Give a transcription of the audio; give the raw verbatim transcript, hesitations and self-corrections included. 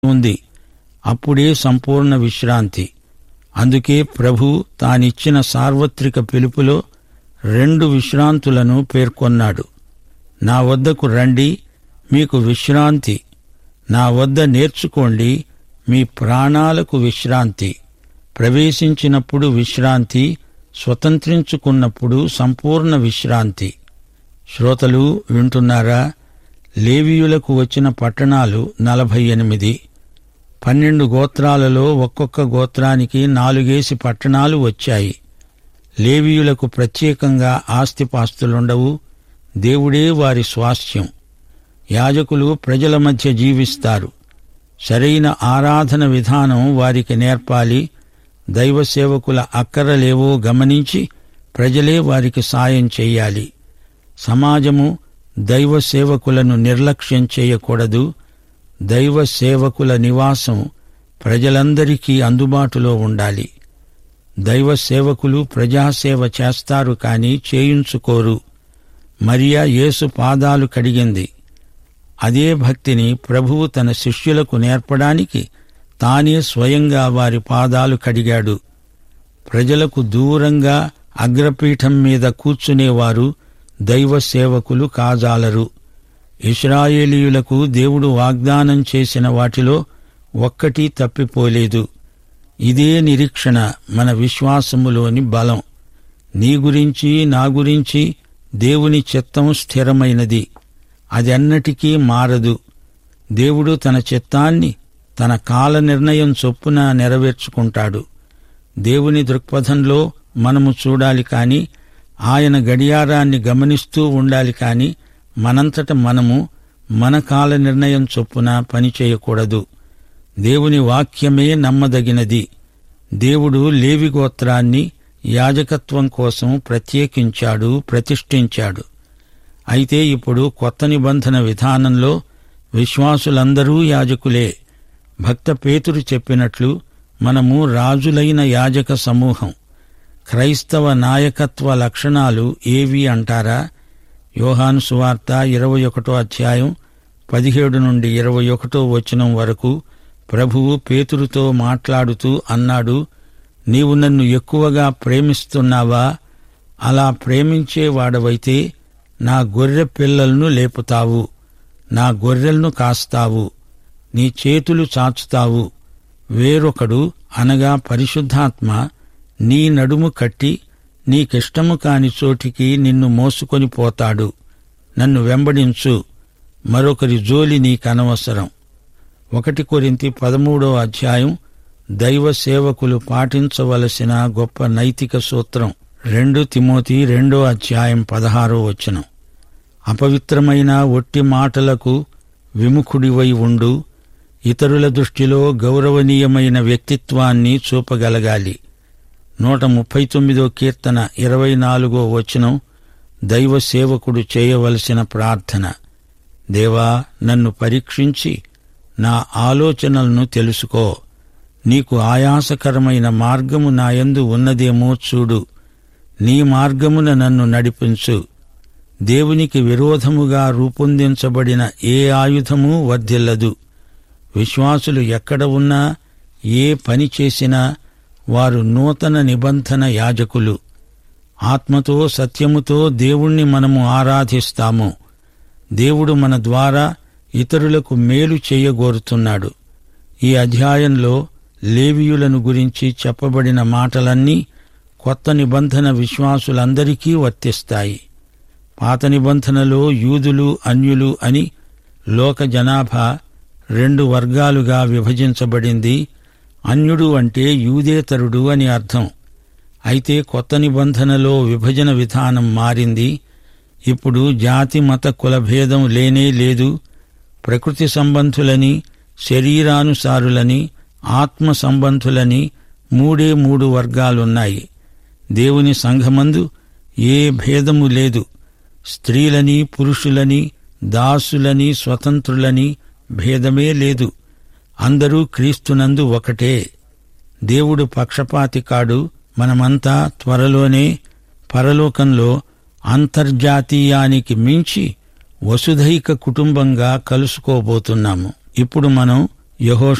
ఉంది. అప్పుడే సంపూర్ణ విశ్రాంతి. అందుకే ప్రభు తానిచ్చిన సార్వత్రిక పిలుపులో రెండు విశ్రాంతులను పేర్కొన్నాడు. నా వద్దకు రండి, మీకు విశ్రాంతి. నా వద్ద నేర్చుకోండి, మీ ప్రాణాలకు విశ్రాంతి. ప్రవేశించినప్పుడు విశ్రాంతి, స్వతంత్రించుకున్నప్పుడు సంపూర్ణ విశ్రాంతి. శ్రోతలు వింటున్నారా? లేవీయులకు వచ్చిన పట్టణాలు నలభై ఎనిమిది. పన్నెండు గోత్రాలలో ఒక్కొక్క గోత్రానికి నాలుగేసి పట్టణాలు వచ్చాయి. లేవీయులకు ప్రత్యేకంగా ఆస్తిపాస్తులుండవు. దేవుడే వారి స్వాస్థ్యం. యాజకులు ప్రజల మధ్య జీవిస్తారు. సరైన ఆరాధన విధానం వారికి నేర్పాలి. దైవ సేవకుల అక్కరలేవో గమనించి ప్రజలే వారికి సాయం చెయ్యాలి. సమాజము దైవ సేవకులను నిర్లక్ష్యం చేయకూడదు. దైవ సేవకుల నివాసం ప్రజలందరికీ అందుబాటులో ఉండాలి. దైవ సేవకులు ప్రజాసేవ చేస్తారు కాని చేయించుకోరు. మరియా యేసు పాదాలు కడిగింది. అదే భక్తిని ప్రభువు తన శిష్యులకు నేర్పడానికి తానే స్వయంగా వారి పాదాలు కడిగాడు. ప్రజలకు దూరంగా అగ్రపీఠం మీద కూర్చునేవారు దైవ సేవకులు కాజాలరు. ఇశ్రాయేలీయులకు దేవుడు వాగ్దానం చేసిన వాటిలో ఒక్కటీ తప్పిపోలేదు. ఇదే నిరీక్షణ మన విశ్వాసములోని బలం. నీ గురించి, నా గురించి దేవుని చిత్తం స్థిరమైనది. అది అన్నటికీ మారదు. దేవుడు తన చిత్తాన్ని తన కాల నిర్ణయం చొప్పున నెరవేర్చుకుంటాడు. దేవుని దృక్పథంలో మనము చూడాలి కాని, ఆయన గడియారాన్ని గమనిస్తూ ఉండాలి కాని, మనంతట మనము మన కాల నిర్ణయం చొప్పున పనిచేయకూడదు. దేవుని వాక్యమే నమ్మదగినది. దేవుడు లేవి గోత్రాన్ని యాజకత్వం కోసం ప్రత్యేకించాడు, ప్రతిష్ఠించాడు. అయితే ఇప్పుడు కొత్త నిబంధన విధానంలో విశ్వాసులందరూ యాజకులే. భక్త పేతురు చెప్పినట్లు మనము రాజులైన యాజక సమూహం. క్రైస్తవ నాయకత్వ లక్షణాలు ఏవి అంటారా? యోహాను సువార్త ఇరవై ఒకటో అధ్యాయం పదిహేడు నుండి ఇరవై ఒకటో వచనం వరకు ప్రభువు పేతురుతో మాట్లాడుతూ అన్నాడు, నీవు నన్ను ఎక్కువగా ప్రేమిస్తున్నావా? అలా ప్రేమించేవాడవైతే నా గొర్రె పిల్లలను లేపుతావు, నా గొర్రెలను కాస్తావు, నీ చేతులు చాచుతావు. వేరొకడు అనగా పరిశుద్ధాత్మ నీ నడుము కట్టి నీకిష్టము కాని చోటికి నిన్ను మోసుకొని పోతాడు. నన్ను వెంబడించు, మరొకరి జోలి నీకనవసరం. ఒకటి కొరింథీ పదమూడో అధ్యాయం దైవ సేవకులు పాటించవలసిన గొప్ప నైతిక సూత్రం. రెండు తిమోతి రెండో అధ్యాయం పదహారో వచనం. అపవిత్రమైన ఒట్టి మాటలకు విముఖుడివై ఉండు. ఇతరుల దృష్టిలో గౌరవనీయమైన వ్యక్తిత్వాన్ని చూపగలగాలి. నూట ముప్పై తొమ్మిదో కీర్తన ఇరవై నాలుగో వచనం దైవ సేవకుడు చేయవలసిన ప్రార్థన. దేవా, నన్ను పరీక్షించి నా ఆలోచనలను తెలుసుకో. నీకు ఆయాసకరమైన మార్గము నాయందు ఉన్నదేమో చూడు. నీ మార్గమున నన్ను నడిపించు. దేవునికి విరోధముగా రూపొందించబడిన ఏ ఆయుధమూ వర్ధిల్లదు. విశ్వాసులు ఎక్కడ ఉన్నా, ఏ పని చేసినా వారు నూతన నిబంధన యాజకులు. ఆత్మతో సత్యముతో దేవుణ్ణి మనము ఆరాధిస్తాము. దేవుడు మన ద్వారా ఇతరులకు మేలు చేయగోరుతున్నాడు. ఈ అధ్యాయంలో లేవీయులను గురించి చెప్పబడిన మాటలన్నీ కొత్త నిబంధన విశ్వాసులందరికీ వర్తిస్తాయి. పాత నిబంధనలో యూదులు, అన్యులు అని లోక జనాభా రెండు వర్గాలుగా విభజించబడింది. అన్యుడు అంటే యూదేతరుడు అని అర్థం. అయితే కొత్త నిబంధనలో విభజన విధానం మారింది. ఇప్పుడు జాతి మత కులభేదం లేనే లేదు. ప్రకృతి సంబంధులని, శరీరానుసారులని, ఆత్మ సంబంధులని మూడే మూడు వర్గాలున్నాయి. దేవుని సంఘమందు ఏ భేదము లేదు. స్త్రీలని, పురుషులని, దాసులని, స్వతంత్రులని భేదమే లేదు. అందరూ క్రీస్తునందు ఒకటే. దేవుడు పక్షపాతి కాడు. మనమంతా త్వరలోనే పరలోకంలో అంతర్జాతీయానికి మించి వసుధైక కుటుంబంగా కలుసుకోబోతున్నాము. ఇప్పుడు మనం యెహోషువ